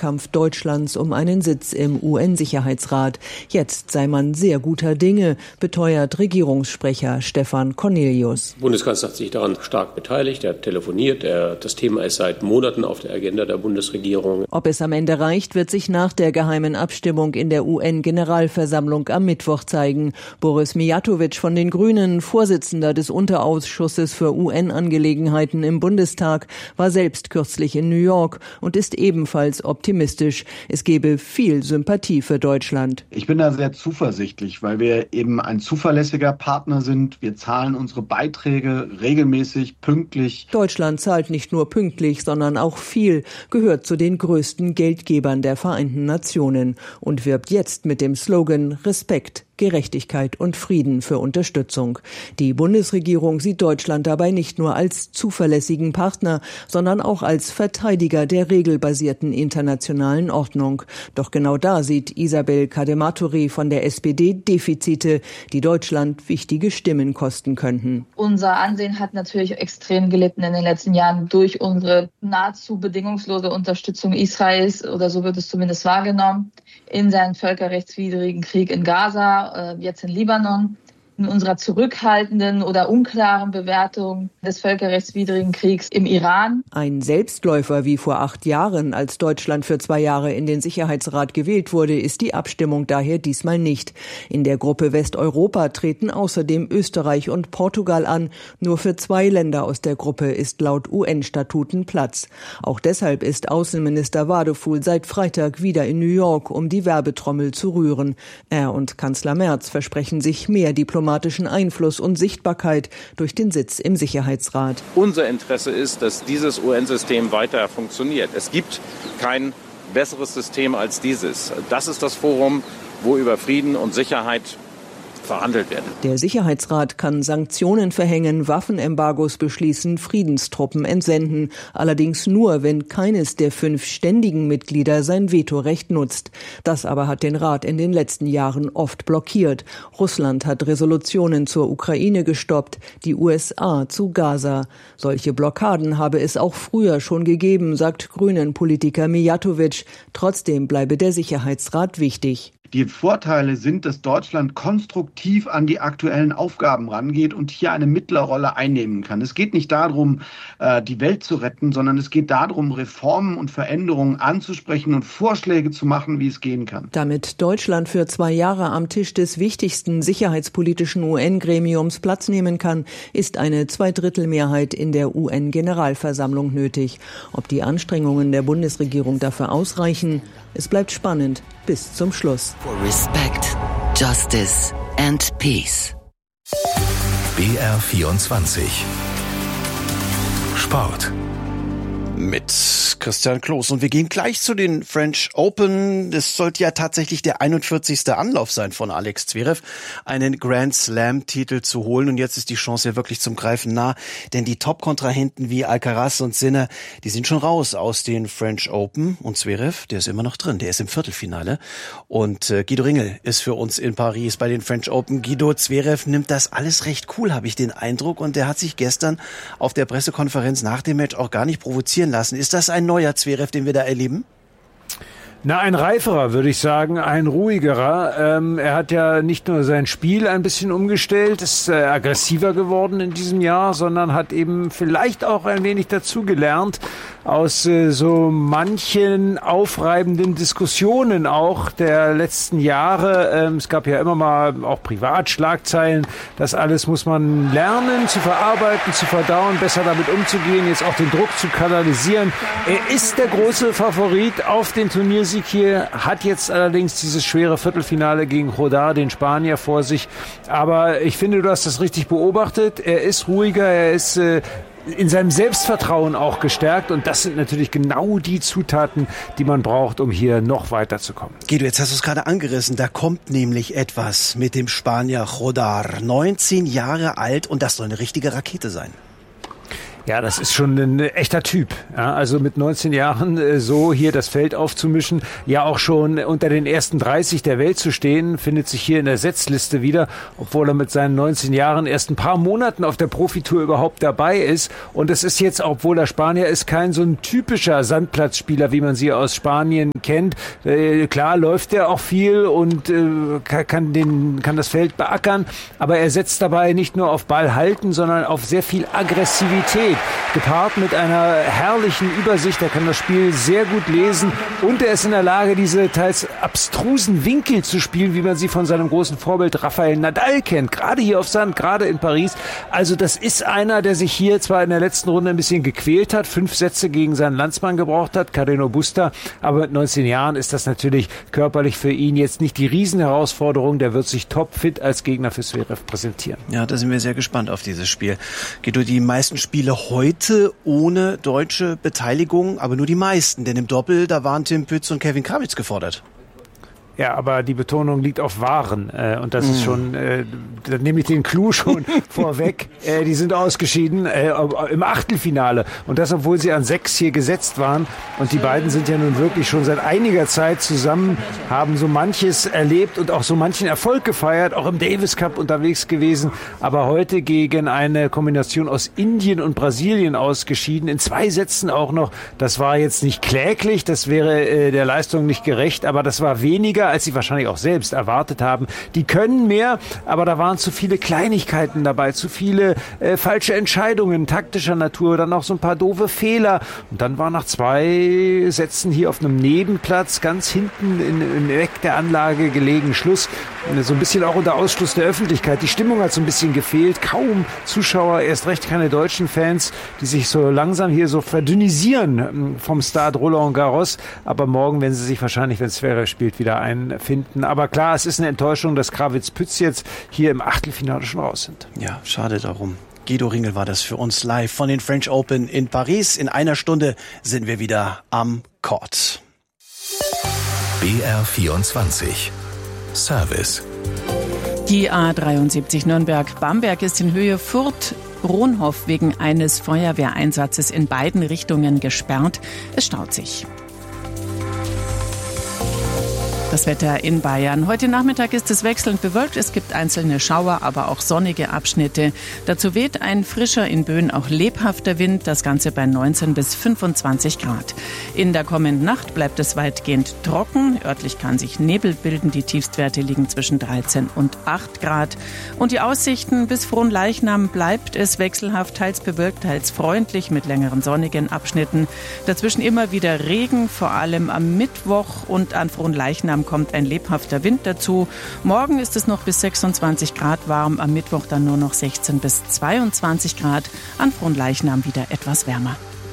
Wahlkampf Deutschlands um einen Sitz im UN-Sicherheitsrat. Jetzt sei man sehr guter Dinge, beteuert Regierungssprecher Stefan Cornelius. Der Bundeskanzler hat sich daran stark beteiligt, er hat telefoniert, das Thema ist seit Monaten auf der Agenda der Bundesregierung. Ob es am Ende reicht, wird sich nach der geheimen Abstimmung in der UN-Generalversammlung am Mittwoch zeigen. Boris Mijatovic von den Grünen, Vorsitzender des Unterausschusses für UN-Angelegenheiten im Bundestag, war selbst kürzlich in New York und ist ebenfalls optimistisch. Es gebe viel Sympathie für Deutschland. Ich bin da sehr zuversichtlich, weil wir eben ein zuverlässiger Partner sind. Wir zahlen unsere Beiträge regelmäßig, pünktlich. Deutschland zahlt nicht nur pünktlich, sondern auch viel, gehört zu den größten Geldgebern der Vereinten Nationen und wirbt jetzt mit dem Slogan Respekt, Gerechtigkeit und Frieden für Unterstützung. Die Bundesregierung sieht Deutschland dabei nicht nur als zuverlässigen Partner, sondern auch als Verteidiger der regelbasierten internationalen Ordnung. Doch genau da sieht Isabel Cadematori von der SPD Defizite, die Deutschland wichtige Stimmen kosten könnten. Unser Ansehen hat natürlich extrem gelitten in den letzten Jahren durch unsere nahezu bedingungslose Unterstützung Israels, oder so wird es zumindest wahrgenommen, in seinen völkerrechtswidrigen Krieg in Gaza, jetzt in Libanon. In unserer zurückhaltenden oder unklaren Bewertung des völkerrechtswidrigen Kriegs im Iran. Ein Selbstläufer wie vor 8 Jahren, als Deutschland für 2 Jahre in den Sicherheitsrat gewählt wurde, ist die Abstimmung daher diesmal nicht. In der Gruppe Westeuropa treten außerdem Österreich und Portugal an. Nur für 2 Länder aus der Gruppe ist laut UN-Statuten Platz. Auch deshalb ist Außenminister Wadefuhl seit Freitag wieder in New York, um die Werbetrommel zu rühren. Er und Kanzler Merz versprechen sich mehr diplomatischen Einfluss und Sichtbarkeit durch den Sitz im Sicherheitsrat. Unser Interesse ist, dass dieses UN-System weiter funktioniert. Es gibt kein besseres System als dieses. Das ist das Forum, wo über Frieden und Sicherheit verhandelt werden. Der Sicherheitsrat kann Sanktionen verhängen, Waffenembargos beschließen, Friedenstruppen entsenden. Allerdings nur, wenn keines der 5 ständigen Mitglieder sein Vetorecht nutzt. Das aber hat den Rat in den letzten Jahren oft blockiert. Russland hat Resolutionen zur Ukraine gestoppt, die USA zu Gaza. Solche Blockaden habe es auch früher schon gegeben, sagt Grünen-Politiker Mijatovic. Trotzdem bleibe der Sicherheitsrat wichtig. Die Vorteile sind, dass Deutschland konstruktiv an die aktuellen Aufgaben rangeht und hier eine Mittlerrolle einnehmen kann. Es geht nicht darum, die Welt zu retten, sondern es geht darum, Reformen und Veränderungen anzusprechen und Vorschläge zu machen, wie es gehen kann. Damit Deutschland für 2 Jahre am Tisch des wichtigsten sicherheitspolitischen UN-Gremiums Platz nehmen kann, ist eine 2/3-Mehrheit in der UN-Generalversammlung nötig. Ob die Anstrengungen der Bundesregierung dafür ausreichen, es bleibt spannend bis zum Schluss. For respect, justice and peace. BR24 Sport. Mit Christian Kloß. Und wir gehen gleich zu den French Open. Das sollte ja tatsächlich der 41. Anlauf sein von Alex Zverev, einen Grand Slam-Titel zu holen. Und jetzt ist die Chance ja wirklich zum Greifen nah. Denn die Top-Kontrahenten wie Alcaraz und Sinner, die sind schon raus aus den French Open. Und Zverev, der ist immer noch drin. Der ist im Viertelfinale. Und Guido Ringel ist für uns in Paris bei den French Open. Guido, Zverev nimmt das alles recht cool, habe ich den Eindruck. Und der hat sich gestern auf der Pressekonferenz nach dem Match auch gar nicht provozieren lassen. Ist das ein neuer Zverev, den wir da erleben? Na, ein reiferer, würde ich sagen, ein ruhigerer. Er hat ja nicht nur sein Spiel ein bisschen umgestellt, ist aggressiver geworden in diesem Jahr, sondern hat eben vielleicht auch ein wenig dazugelernt aus so manchen aufreibenden Diskussionen auch der letzten Jahre. Es gab ja immer mal auch Privatschlagzeilen. Das alles muss man lernen, zu verarbeiten, zu verdauen, besser damit umzugehen, jetzt auch den Druck zu kanalisieren. Er ist der große Favorit auf den Turniersieg hier, hat jetzt allerdings dieses schwere Viertelfinale gegen Rodar, den Spanier, vor sich. Aber ich finde, du hast das richtig beobachtet. Er ist ruhiger, er ist in seinem Selbstvertrauen auch gestärkt. Und das sind natürlich genau die Zutaten, die man braucht, um hier noch weiterzukommen. Guido, jetzt hast du es gerade angerissen. Da kommt nämlich etwas mit dem Spanier Rodar. 19 Jahre alt und das soll eine richtige Rakete sein. Ja, das ist schon ein echter Typ. Ja, also mit 19 Jahren so hier das Feld aufzumischen, ja auch schon unter den ersten 30 der Welt zu stehen, findet sich hier in der Setzliste wieder, obwohl er mit seinen 19 Jahren erst ein paar Monaten auf der Profitour überhaupt dabei ist. Und es ist jetzt, obwohl er Spanier ist, kein so ein typischer Sandplatzspieler, wie man sie aus Spanien kennt. Klar läuft er auch viel und kann das Feld beackern, aber er setzt dabei nicht nur auf Ball halten, sondern auf sehr viel Aggressivität. Gepaart mit einer herrlichen Übersicht, er kann das Spiel sehr gut lesen und er ist in der Lage, diese teils abstrusen Winkel zu spielen, wie man sie von seinem großen Vorbild Rafael Nadal kennt, gerade hier auf Sand, gerade in Paris. Also das ist einer, der sich hier zwar in der letzten Runde ein bisschen gequält hat, 5 Sätze gegen seinen Landsmann gebraucht hat, Carreno Busta, aber mit 19 Jahren ist das natürlich körperlich für ihn jetzt nicht die Riesenherausforderung, der wird sich topfit als Gegner für Zverev präsentieren. Ja, da sind wir sehr gespannt auf dieses Spiel. Guido, die meisten Spiele heute ohne deutsche Beteiligung, aber nur die meisten, denn im Doppel, da waren Tim Pütz und Kevin Krawitz gefordert. Ja, aber die Betonung liegt auf Waren und das ist schon, da nehme ich den Clou schon vorweg. Die sind ausgeschieden im Achtelfinale und das, obwohl sie an 6 hier gesetzt waren und die beiden sind ja nun wirklich schon seit einiger Zeit zusammen, haben so manches erlebt und auch so manchen Erfolg gefeiert, auch im Davis Cup unterwegs gewesen, aber heute gegen eine Kombination aus Indien und Brasilien ausgeschieden, in 2 Sätzen auch noch. Das war jetzt nicht kläglich, das wäre der Leistung nicht gerecht, aber das war weniger, als sie wahrscheinlich auch selbst erwartet haben. Die können mehr, aber da waren zu viele Kleinigkeiten dabei, zu viele falsche Entscheidungen taktischer Natur, dann auch so ein paar doofe Fehler. Und dann war nach 2 Sätzen hier auf einem Nebenplatz ganz hinten in Eck der Anlage gelegen Schluss. So ein bisschen auch unter Ausschluss der Öffentlichkeit. Die Stimmung hat so ein bisschen gefehlt. Kaum Zuschauer, erst recht keine deutschen Fans, die sich so langsam hier so verdünnisieren vom Stade Roland Garros. Aber morgen werden sie sich wahrscheinlich, wenn Zverev spielt, wieder einfinden. Aber klar, es ist eine Enttäuschung, dass Krawitz-Pütz jetzt hier im Achtelfinale schon raus sind. Ja, schade darum. Guido Ringel war das für uns live von den French Open in Paris. In einer Stunde sind wir wieder am Court. BR24 Service. Die A73 Nürnberg-Bamberg ist in Höhe Fürth-Ronhof wegen eines Feuerwehreinsatzes in beiden Richtungen gesperrt. Es staut sich. Das Wetter in Bayern. Heute Nachmittag ist es wechselnd bewölkt. Es gibt einzelne Schauer, aber auch sonnige Abschnitte. Dazu weht ein frischer, in Böen auch lebhafter Wind. Das Ganze bei 19 bis 25 Grad. In der kommenden Nacht bleibt es weitgehend trocken. Örtlich kann sich Nebel bilden. Die Tiefstwerte liegen zwischen 13 und 8 Grad. Und die Aussichten bis Fronleichnam bleibt es wechselhaft, teils bewölkt, teils freundlich mit längeren sonnigen Abschnitten. Dazwischen immer wieder Regen, vor allem am Mittwoch und an Fronleichnam kommt ein lebhafter Wind dazu. Morgen ist es noch bis 26 Grad warm, am Mittwoch dann nur noch 16 bis 22 Grad, an Fronleichnam wieder etwas wärmer.